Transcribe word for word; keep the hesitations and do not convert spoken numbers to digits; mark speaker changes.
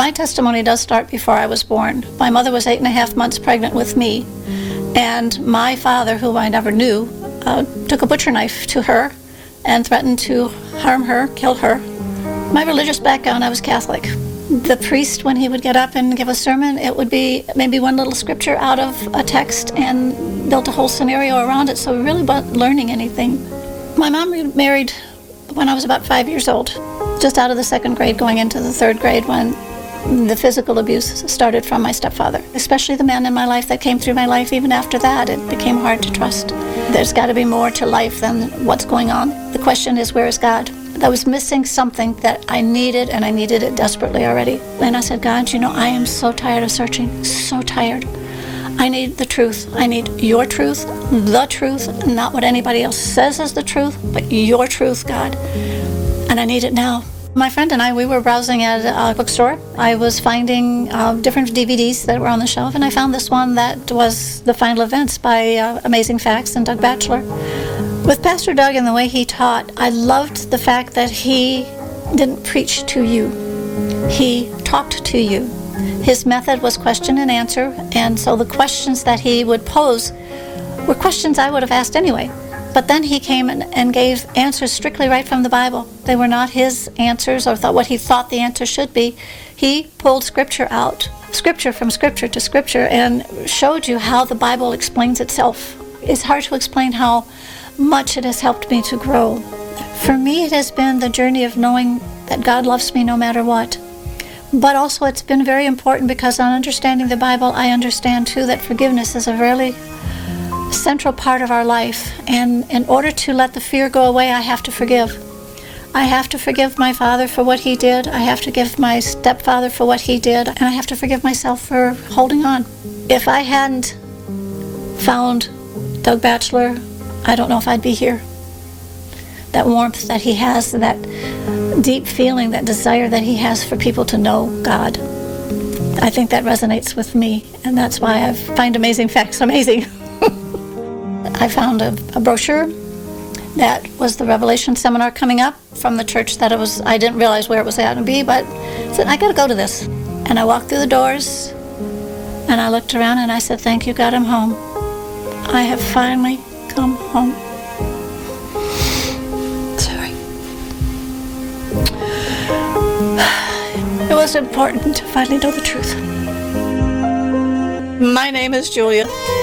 Speaker 1: My testimony does start before I was born. My mother was eight and a half months pregnant with me, and my father, who I never knew, uh, took a butcher knife to her and threatened to harm her, kill her. My religious background, I was Catholic. The priest, when he would get up and give a sermon, it would be maybe one little scripture out of a text and built a whole scenario around it, so we really wasn't learning anything. My mom remarried when I was about five years old, just out of the second grade going into the third grade, when the physical abuse started from my stepfather, especially the men in my life that came through my life. Even after that, it became hard to trust. There's got to be more to life than what's going on. The question is, where is God? I was missing something that I needed, and I needed it desperately already. And I said, God, you know, I am so tired of searching, so tired. I need the truth. I need your truth, the truth, not what anybody else says is the truth, but your truth, God. And I need it now. My friend and I, we were browsing at a bookstore. I was finding uh, different D V Ds that were on the shelf, and I found this one that was The Final Events by uh, Amazing Facts and Doug Batchelor. With Pastor Doug and the way he taught, I loved the fact that he didn't preach to you. He talked to you. His method was question and answer, and so the questions that he would pose were questions I would have asked anyway. But then he came and, and gave answers strictly right from the Bible. They were not his answers or thought what he thought the answer should be. He pulled scripture out, scripture from scripture to scripture, and showed you how the Bible explains itself. It's hard to explain how much it has helped me to grow. For me, it has been the journey of knowing that God loves me no matter what. But also it's been very important because on understanding the Bible, I understand too that forgiveness is a really central part of our life. And in order to let the fear go away, I have to forgive. I have to forgive my father for what he did. I have to forgive my stepfather for what he did. And I have to forgive myself for holding on. If I hadn't found Doug Batchelor, I don't know if I'd be here. That warmth that he has, that deep feeling, that desire that he has for people to know God. I think that resonates with me, and that's why I find Amazing Facts amazing. I found a, a brochure that was the Revelation seminar coming up from the church that it was. I didn't realize where it was at to be, but I said, I got to go to this. And I walked through the doors, and I looked around, and I said, thank you, God, I'm home. I have finally come home. Sorry. It was important to finally know the truth. My name is Julia.